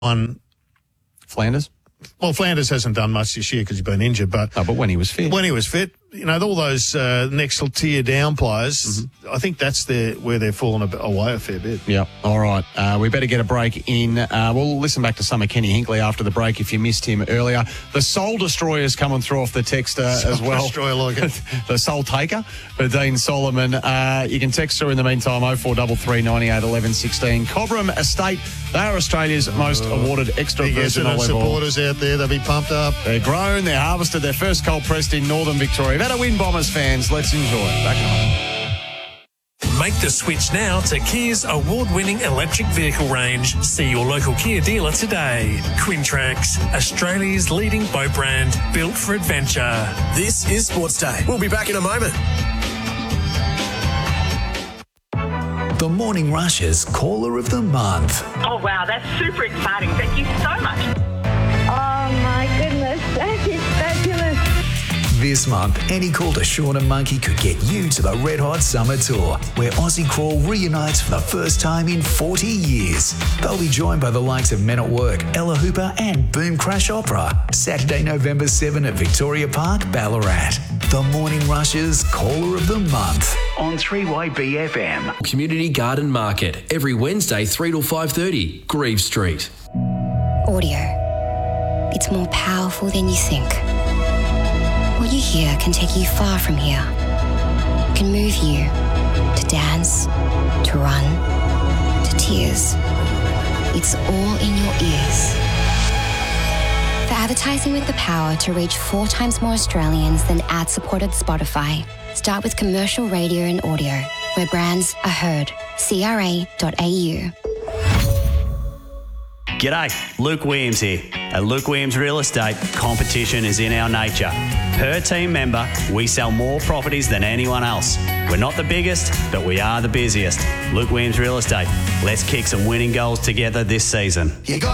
on Flanders? Well, Flanders hasn't done much this year because he's been injured, but when he was fit. When he was fit, all those next tier down players, I think that's where they're falling away a fair bit. Yeah. All right. We better get a break in. We'll listen back to some of Kenny Hinkley after the break if you missed him earlier. The Soul Destroyer's coming through off the texter as well. Destroyer like it. The Soul Taker for Dean Solomon. You can text through in the meantime 0433 98 11 16. Cobram Estate, they are Australia's most awarded extra virgin olive oil. Supporters out there, they'll be pumped up. They're grown, they're harvested, their first cold pressed in northern Victoria. That a win, Bombers fans. Let's enjoy it. Back on. Make the switch now to Kia's award-winning electric vehicle range. See your local Kia dealer today. Quintrax, Australia's leading boat brand, built for adventure. This is Sports Day. We'll be back in a moment. The Morning Rush's Caller of the Month. Oh, wow, that's super exciting. Thank you so much. Oh, my goodness, that is fabulous. This month, any call to Sean and Monkey could get you to the Red Hot Summer Tour, where Aussie Crawl reunites for the first time in 40 years. They'll be joined by the likes of Men at Work, Ella Hooper and Boom Crash Opera. Saturday, November 7 at Victoria Park, Ballarat. The Morning Rush's Caller of the Month on 3YBFM. Community Garden Market, every Wednesday 3 till 5:30, Grieve Street. Audio. It's more powerful than you think. What you hear can take you far from here. It can move you to dance, to run, to tears. It's all in your ears. For advertising with the power to reach 4 times more Australians than ad-supported Spotify, start with commercial radio and audio, where brands are heard. CRA.au. G'day, Luke Williams here. At Luke Williams Real Estate, competition is in our nature. Per team member, we sell more properties than anyone else. We're not the biggest, but we are the busiest. Luke Williams Real Estate. Let's kick some winning goals together this season.